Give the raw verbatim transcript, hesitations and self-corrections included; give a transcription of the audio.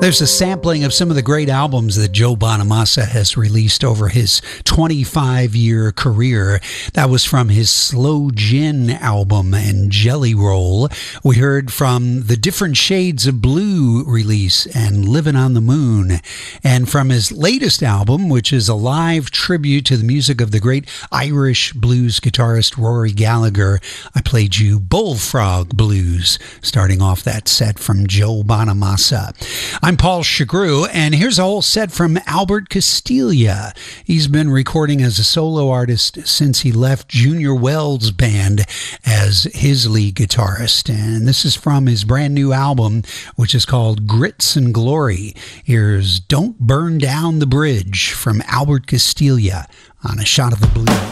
There's a sampling of some of the great albums that Joe Bonamassa has released over his twenty-five year career. That was from his Slow Gin album and Jelly Roll. We heard from the Different Shades of Blue release and Living on the Moon. And from his latest album, which is a live tribute to the music of the great Irish blues guitarist Rory Gallagher, I played you Bullfrog Blues, starting off that set from Joe Bonamassa. I'm Paul Chagru, and here's a whole set from Albert Castiglia. He's been recording as a solo artist since he left Junior Wells' band as his lead guitarist, and this is from his brand new album, which is called Grits and Glory. Here's Don't Burn Down the Bridge from Albert Castiglia on A Shot of the Blues.